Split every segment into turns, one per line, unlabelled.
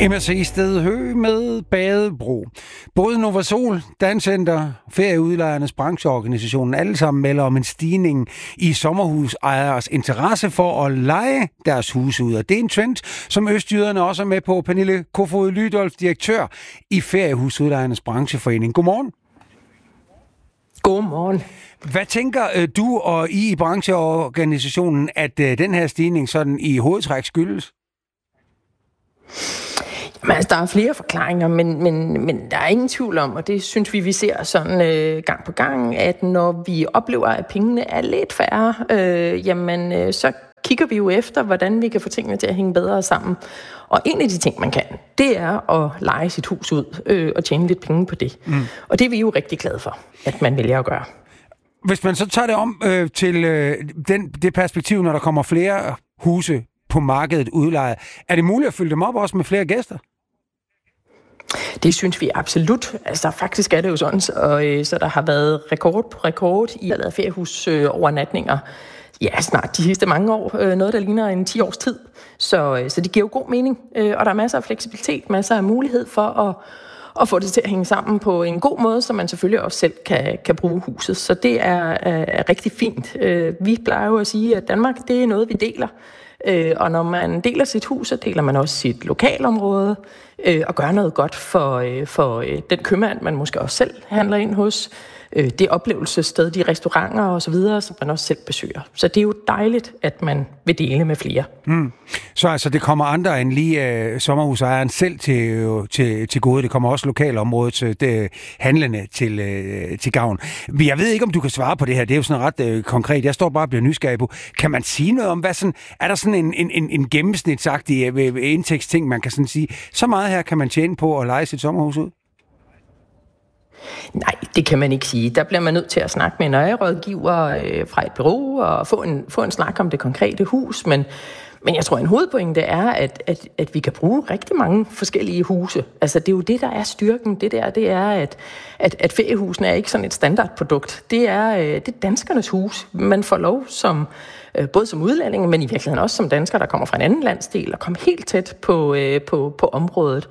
MSC Stedhø med Badebro. Både Novasol, Dancenter, Ferieudlejernes brancheorganisationen, alle sammen melder om en stigning i sommerhusejeres interesse for at leje deres huse ud. Og det er en trend, som østjyderne også er med på. Pernille Kofod Lydolf, direktør i Feriehusudlejernes brancheforening. Godmorgen.
Godmorgen.
Hvad tænker du og I brancheorganisationen, at den her stigning sådan i hovedtræk skyldes?
Jamen, altså, der er flere forklaringer, men der er ingen tvivl om, og det synes vi ser sådan gang på gang, at når vi oplever, at pengene er lidt færre, så kigger vi jo efter, hvordan vi kan få tingene til at hænge bedre sammen. Og en af de ting, man kan, det er at leje sit hus ud og tjene lidt penge på det. Og det er vi jo rigtig glade for, at man vælger at gøre.
Hvis man så tager det om til det perspektiv, når der kommer flere huse på markedet udlejet, er det muligt at fylde dem op også med flere gæster?
Det synes vi absolut. Altså faktisk er det jo sådan, så der har været rekord på rekord i at lave feriehusovernatninger. Ja, snart de sidste mange år. Noget, der ligner en 10 års tid. Så det giver jo god mening. Og der er masser af fleksibilitet, masser af mulighed for at få det til at hænge sammen på en god måde, så man selvfølgelig også selv kan bruge huset. Så det er rigtig fint. Vi plejer jo at sige, at Danmark, det er noget, vi deler. Og når man deler sit hus, så deler man også sit lokalområde og gør noget godt for den købmand, man måske også selv handler ind hos. Det oplevelsessted, de restauranter og så videre, som man også selv besøger. Så det er jo dejligt, at man vil dele med flere.
Så altså, det kommer andre end lige sommerhusejeren selv til gode. Det kommer også lokalområdet handlende til gavn. Men jeg ved ikke, om du kan svare på det her. Det er jo sådan ret konkret. Jeg står bare og bliver nysgerrig på. Kan man sige noget om, er der sådan en gennemsnitsagtig indtægtsting, man kan sådan sige, så meget her kan man tjene på at leje sit sommerhus ud?
Nej, det kan man ikke sige. Der bliver man nødt til at snakke med en ejerrådgiver fra et bureau og få en snak om det konkrete hus. Men jeg tror, en hovedpointe er, at vi kan bruge rigtig mange forskellige huse. Altså, det er jo det, der er styrken. Det er, at feriehusene er ikke sådan et standardprodukt. Det er danskernes hus. Man får lov både som udlænding, men i virkeligheden også som dansker, der kommer fra en anden landsdel, og kommer helt tæt på området.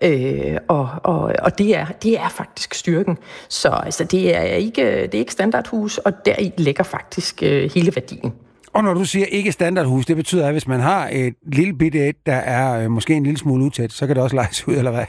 Og det er faktisk styrken. Så altså, det er ikke standardhus, og deri ligger faktisk hele værdien.
Og når du siger ikke standardhus, det betyder, at hvis man har et lille bitte et, der er måske en lille smule utæt, så kan det også lejes ud, eller hvad?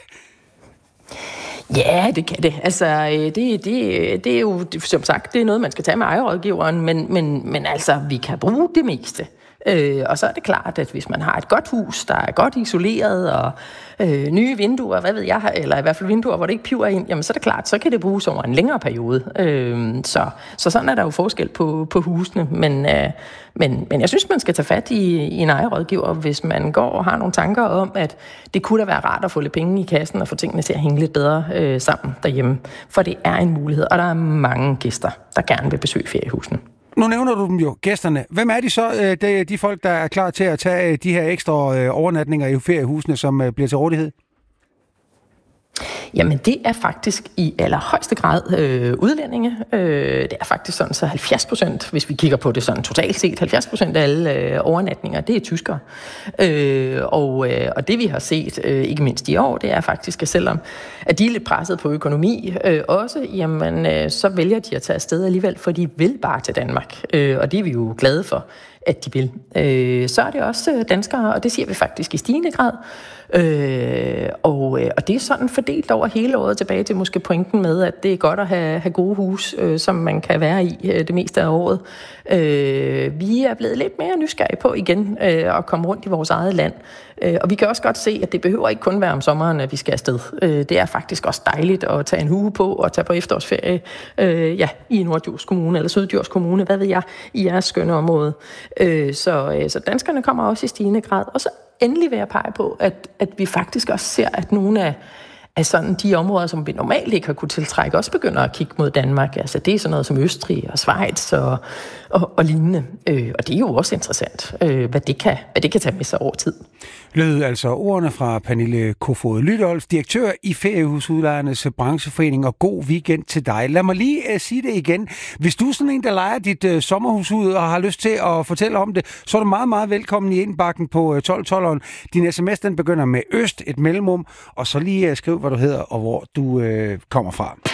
Ja, det kan det. Altså, det er jo, som sagt, det er noget, man skal tage med ejerrådgiveren, men altså, vi kan bruge det meste. Og så er det klart, at hvis man har et godt hus, der er godt isoleret, og nye vinduer, hvad ved jeg, eller i hvert fald vinduer, hvor det ikke piver ind, jamen så er det klart, så kan det bruges over en længere periode. Så sådan er der jo forskel på husene, men jeg synes, man skal tage fat i en ejerrådgiver, hvis man går og har nogle tanker om, at det kunne da være rart at få lidt penge i kassen og få tingene til at hænge lidt bedre sammen derhjemme. For det er en mulighed, og der er mange gæster, der gerne vil besøge feriehusene.
Nu nævner du dem jo, gæsterne. Hvem er de så, de folk, der er klar til at tage de her ekstra overnatninger i feriehusene, som bliver til rådighed?
Jamen, det er faktisk i allerhøjeste grad udlændinge. Det er faktisk sådan, så 70%, hvis vi kigger på det sådan totalt set, 70% af alle overnatninger, det er tyskere. Og det vi har set, ikke mindst i år, det er faktisk, at selvom at de er lidt presset på økonomi også, jamen, så vælger de at tage afsted alligevel, for de vil bare til Danmark. Og det er vi jo glade for, at de vil. Så er det også danskere, og det siger vi faktisk i stigende grad. Og det er sådan fordelt over hele året, tilbage til måske pointen med, at det er godt at have gode hus, som man kan være i det meste af året. Vi er blevet lidt mere nysgerrige på igen at komme rundt i vores eget land. Og vi kan også godt se, at det behøver ikke kun være om sommeren, at vi skal afsted. Det er faktisk også dejligt at tage en hue på og tage på efterårsferie i Norddjurs Kommune eller Syddjurs Kommune, hvad ved jeg, i jeres skønne område. Så danskerne kommer også i stigende grad. Og så endelig vil jeg pege på, at vi faktisk også ser, at nogle at sådan de områder, som vi normalt ikke har kunne tiltrække, også begynder at kigge mod Danmark. Altså det er sådan noget som Østrig og Schweiz og lignende. Og det er jo også interessant, hvad det kan tage med sig over tid.
Lød altså ordene fra Pernille Kofod Lydolf, direktør i Feriehusudlejernes brancheforening, og god weekend til dig. Lad mig lige sige det igen. Hvis du er sådan en, der lejer dit sommerhus ud og har lyst til at fortælle om det, så er du meget, meget velkommen i indbakken på 1212'eren. Din sms, den begynder med øst, et mellemrum, og så lige skriv, hvad du hedder og hvor du kommer fra.